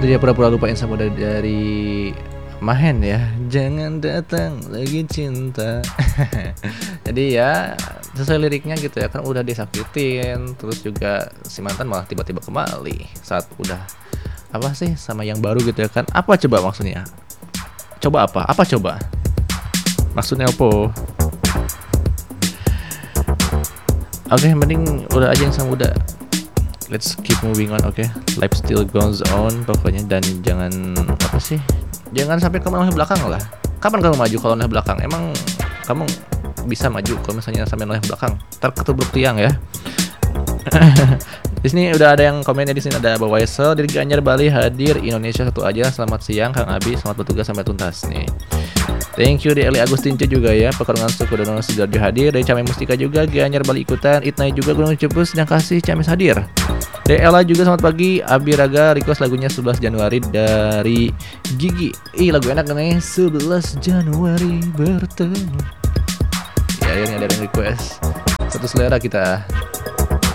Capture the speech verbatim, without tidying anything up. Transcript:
Itu dia pura-pura lupain samudra dari Mahen ya. Jangan datang lagi cinta. Jadi ya sesuai liriknya gitu ya, kan udah disakitin, terus juga si mantan malah tiba-tiba kembali saat udah apa sih sama yang baru gitu ya kan. Apa coba maksudnya? Coba apa? Apa coba? Maksudnya apa? Oke, okay, mending udah aja yang sama udah. Let's keep moving on, oke. Okay? Life still goes on pokoknya, dan jangan apa sih? Jangan sampai kamu noleh belakang lah. Kapan kamu maju kalau noleh belakang? Emang kamu bisa maju kalau misalnya sampai noleh belakang? Ntar ketubruk tiang ya. Di sini udah ada yang komennya, di sini ada Bawa Wesel dari Gianyar Bali hadir Indonesia satu aja. Selamat siang Kang Abi, selamat bertugas sampai tuntas nih. Thank you di Eli Agustince juga ya, Pekalongan Suku Dono Sidoarjo hadir. Dari Came Mustika juga Gianyar Bali ikutan. Itnai juga Gunung Cepus dan Kasih Camis hadir. D Ella juga selamat pagi. Abi Raga request lagunya sebelas Januari dari Gigi. Ih, lagu enak nih, sebelas Januari bertemu. Ya, akhirnya ada yang request. Satu selera kita.